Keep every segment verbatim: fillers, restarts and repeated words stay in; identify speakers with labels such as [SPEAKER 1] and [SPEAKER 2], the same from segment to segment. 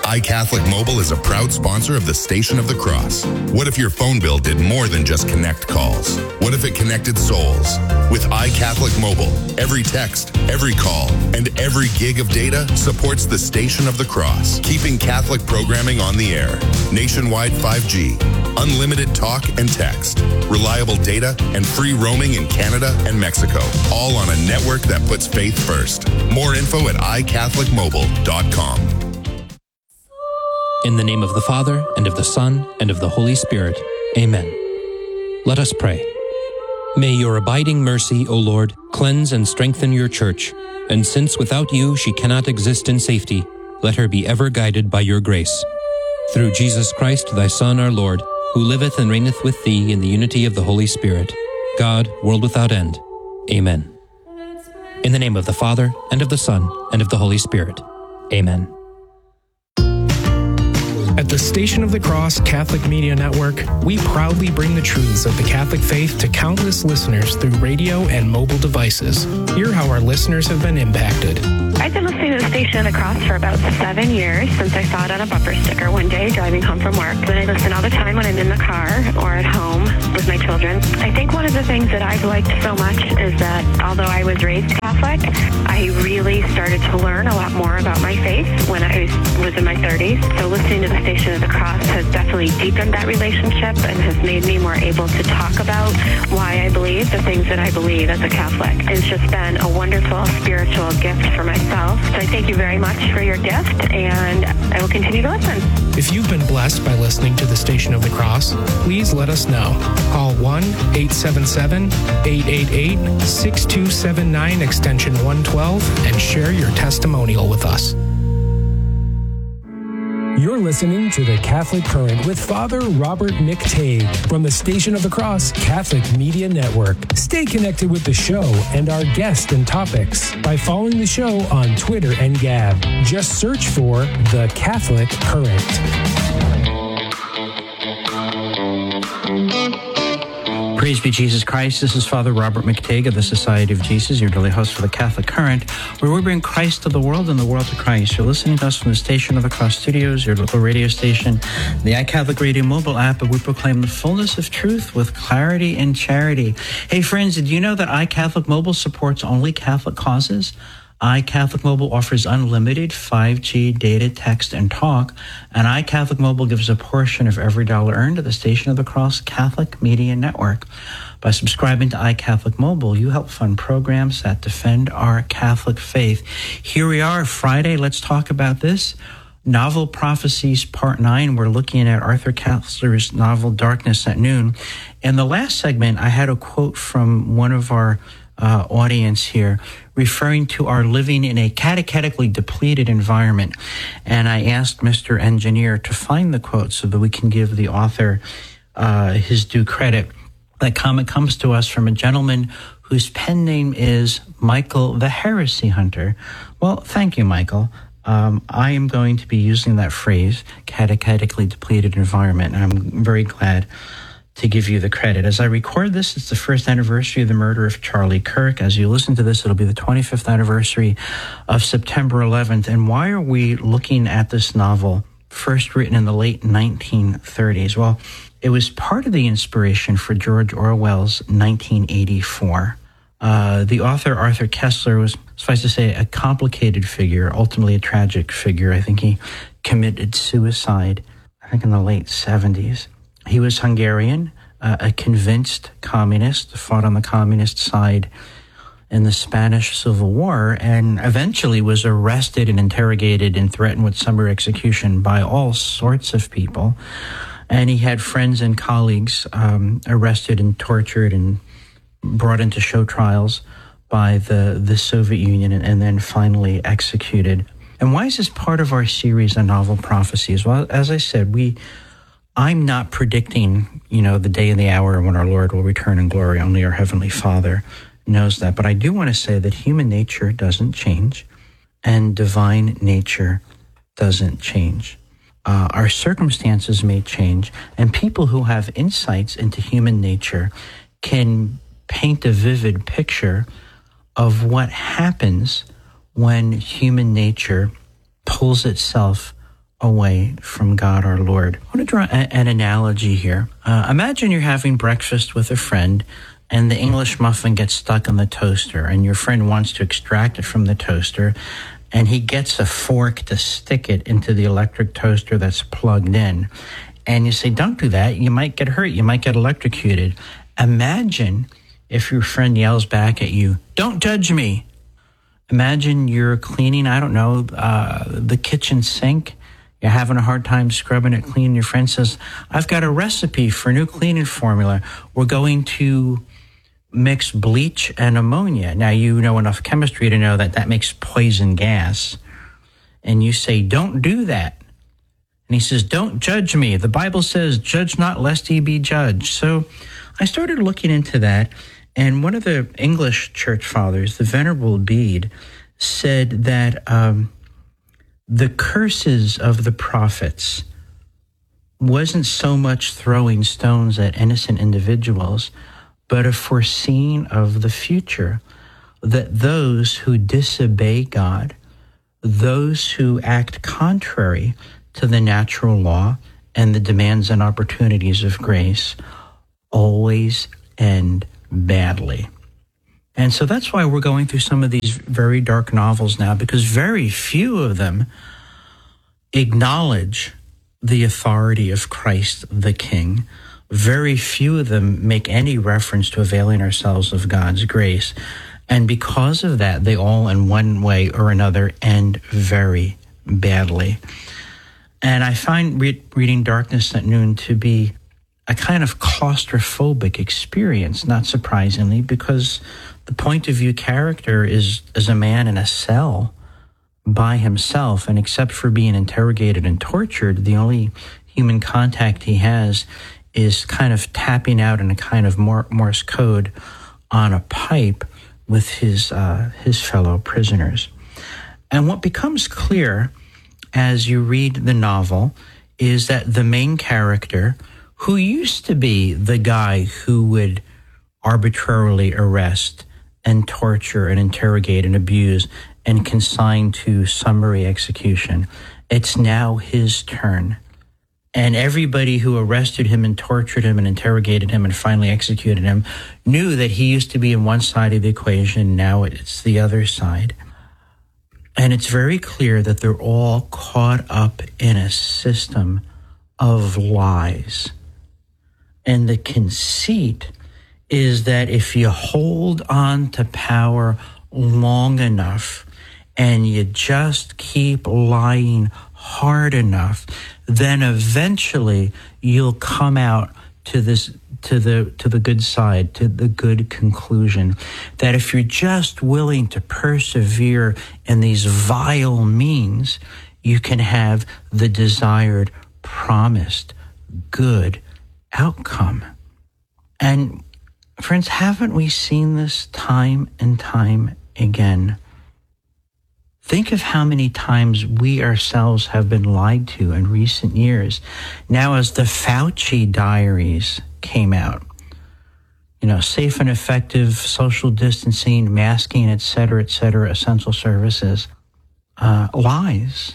[SPEAKER 1] iCatholic Mobile is a proud sponsor of the Station of the Cross. What if your phone bill did more than just connect calls? What if it connected souls? With iCatholic Mobile, every text, every call, and every gig of data supports the Station of the Cross, keeping Catholic programming on the air. Nationwide five G, unlimited talk and text, reliable data, and free roaming in Canada and Mexico, all on a network that puts faith first. More info at i catholic mobile dot com.
[SPEAKER 2] In the name of the Father, and of the Son, and of the Holy Spirit. Amen. Let us pray. May your abiding mercy, O Lord, cleanse and strengthen your church, and since without you she cannot exist in safety, let her be ever guided by your grace. Through Jesus Christ, thy Son, our Lord, who liveth and reigneth with thee in the unity of the Holy Spirit, God, world without end. Amen. In the name of the Father, and of the Son, and of the Holy Spirit. Amen.
[SPEAKER 3] At the Station of the Cross Catholic Media Network, we proudly bring the truths of the Catholic faith to countless listeners through radio and mobile devices. Hear how our listeners have been impacted.
[SPEAKER 4] I've been listening to the Station of the Cross for about seven years since I saw it on a bumper sticker one day driving home from work. And I listen all the time when I'm in the car or at home with my children. I think one of the things that I've liked so much is that although I was raised Catholic, I really started to learn a lot more about my faith when I was in my thirties. So listening to the Station of the Cross has definitely deepened that relationship and has made me more able to talk about why I believe the things that I believe as a Catholic. It's just been a wonderful spiritual gift for myself. So I thank you very much for your gift, and I will continue to listen.
[SPEAKER 3] If you've been blessed by listening to the Station of the Cross, please let us know. Call one eight seven seven, eight eight eight, six two seven nine extension one twelve and share your testimonial with us.
[SPEAKER 5] You're listening to The Catholic Current with Father Robert McTague from the Station of the Cross Catholic Media Network. Stay connected with the show and our guests and topics by following the show on Twitter and Gab. Just search for The Catholic Current.
[SPEAKER 6] Praise be Jesus Christ. This is Father Robert McTague of the Society of Jesus, your daily host for the Catholic Current, where we bring Christ to the world and the world to Christ. You're listening to us from the Station of the Cross Studios, your local radio station, the iCatholic Radio mobile app, and we proclaim the fullness of truth with clarity and charity. Hey friends, did you know that iCatholic Mobile supports only Catholic causes? iCatholic Mobile offers unlimited five G data, text, and talk, and iCatholic Mobile gives a portion of every dollar earned to the Station of the Cross Catholic Media Network. By subscribing to iCatholic Mobile, you help fund programs that defend our Catholic faith. Here we are, Friday. Let's talk about this. Novel Prophecies, Part nine. We're looking at Arthur Koestler's novel Darkness at Noon. In the last segment, I had a quote from one of our Uh, audience here, referring to our living in a catechetically depleted environment. And I asked Mister Engineer to find the quote so that we can give the author uh, his due credit. That comment comes to us from a gentleman whose pen name is Michael the Heresy Hunter. Well, thank you, Michael. Um, I am going to be using that phrase, catechetically depleted environment, and I'm very glad to give you the credit. As I record this, it's the first anniversary of the murder of Charlie Kirk. As you listen to this, it'll be the twenty-fifth anniversary of September eleventh. And why are we looking at this novel, first written in the late nineteen thirties? Well, it was part of the inspiration for George Orwell's nineteen eighty-four. Uh, the author, Arthur Koestler, was, suffice to say, a complicated figure, ultimately a tragic figure. I think he committed suicide, I think in the late seventies. He was Hungarian, uh, a convinced communist, fought on the communist side in the Spanish Civil War, and eventually was arrested and interrogated and threatened with summary execution by all sorts of people. And he had friends and colleagues um, arrested and tortured and brought into show trials by the, the Soviet Union and, and then finally executed. And why is this part of our series on novel prophecies? Well, as I said, we... I'm not predicting, you know, the day and the hour when our Lord will return in glory. Only our Heavenly Father knows that. But I do want to say that human nature doesn't change and divine nature doesn't change. Uh, our circumstances may change, and people who have insights into human nature can paint a vivid picture of what happens when human nature pulls itself away from God our Lord. I want to draw a, an analogy here. Uh, imagine you're having breakfast with a friend and the English muffin gets stuck in the toaster and your friend wants to extract it from the toaster and he gets a fork to stick it into the electric toaster that's plugged in. And you say, don't do that. You might get hurt. You might get electrocuted. Imagine if your friend yells back at you, don't judge me. Imagine you're cleaning, I don't know, uh, the kitchen sink. You're having a hard time scrubbing it clean. Your friend says, I've got a recipe for a new cleaning formula. We're going to mix bleach and ammonia. Now, you know enough chemistry to know that that makes poison gas. And you say, don't do that. And he says, don't judge me. The Bible says, judge not lest ye be judged. So I started looking into that. And one of the English church fathers, the Venerable Bede, said that um, the curses of the prophets wasn't so much throwing stones at innocent individuals, but a foreseeing of the future, that those who disobey God, those who act contrary to the natural law and the demands and opportunities of grace, always end badly. And so that's why we're going through some of these very dark novels now, because very few of them acknowledge the authority of Christ the King. Very few of them make any reference to availing ourselves of God's grace. And because of that, they all in one way or another end very badly. And I find re- reading Darkness at Noon to be a kind of claustrophobic experience, not surprisingly, because the point of view character is as a man in a cell by himself, and except for being interrogated and tortured, the only human contact he has is kind of tapping out in a kind of Morse code on a pipe with his uh, his fellow prisoners. And what becomes clear as you read the novel is that the main character, who used to be the guy who would arbitrarily arrest and torture and interrogate and abuse and consign to summary execution, it's now his turn. And everybody who arrested him and tortured him and interrogated him and finally executed him knew that he used to be on one side of the equation, now it's the other side. And it's very clear that they're all caught up in a system of lies. And the conceit is that if you hold on to power long enough and you just keep lying hard enough, then eventually you'll come out to this to the to the good side, to the good conclusion. That if you're just willing to persevere in these vile means, you can have the desired, promised, good outcome. And friends, haven't we seen this time and time again? Think of how many times we ourselves have been lied to in recent years. Now, as the Fauci diaries came out, you know, safe and effective social distancing, masking, et cetera, et cetera, essential services, uh, lies.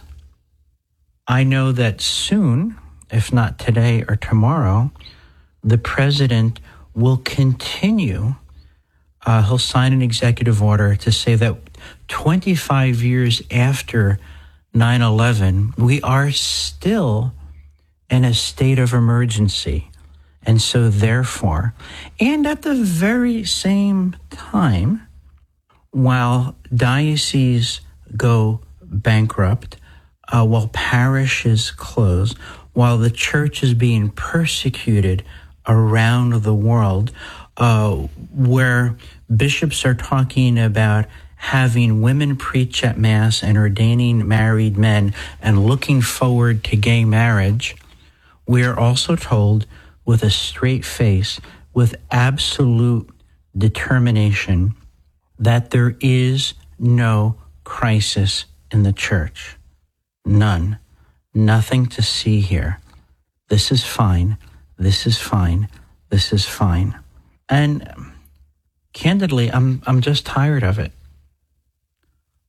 [SPEAKER 6] I know that soon, if not today or tomorrow, the president will continue, uh, he'll sign an executive order to say that twenty-five years after nine eleven, we are still in a state of emergency. And so therefore, and at the very same time, while dioceses go bankrupt, uh, while parishes close, while the church is being persecuted around the world, uh, where bishops are talking about having women preach at Mass and ordaining married men and looking forward to gay marriage, we are also told with a straight face, with absolute determination, that there is no crisis in the church. None. Nothing to see here. This is fine. This is fine. This is fine. And candidly, I'm I'm just tired of it.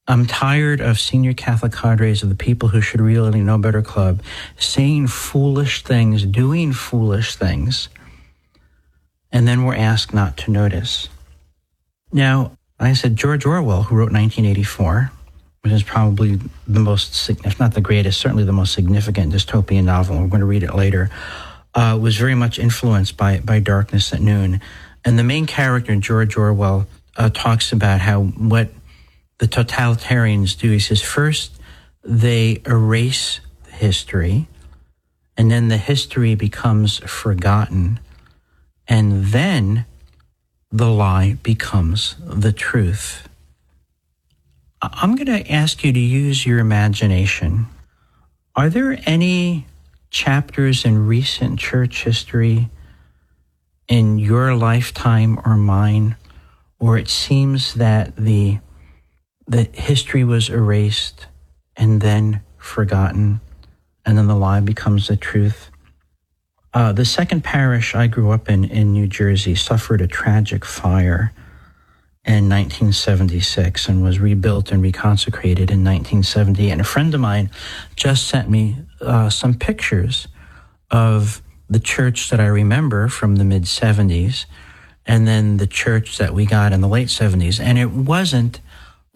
[SPEAKER 6] I'm tired of senior Catholic cadres of the People Who Should Really Know Better Club saying foolish things, doing foolish things, and then we're asked not to notice. Now, like I said, George Orwell, who wrote nineteen eighty-four, which is probably the most, if not the greatest, certainly the most significant dystopian novel, we're going to read it later, uh, was very much influenced by, by Darkness at Noon. And the main character, George Orwell, uh, talks about how what the totalitarians do. He says, first, they erase history, and then the history becomes forgotten, and then the lie becomes the truth. I'm going to ask you to use your imagination. Are there any chapters in recent church history in your lifetime or mine where it seems that the the history was erased and then forgotten, and then the lie becomes the truth? Uh, the second parish I grew up in, in New Jersey, suffered a tragic fire in nineteen seventy-six and was rebuilt and reconsecrated in nineteen seventy. And a friend of mine just sent me uh, some pictures of the church that I remember from the mid-seventies, and then the church that we got in the late seventies. And it wasn't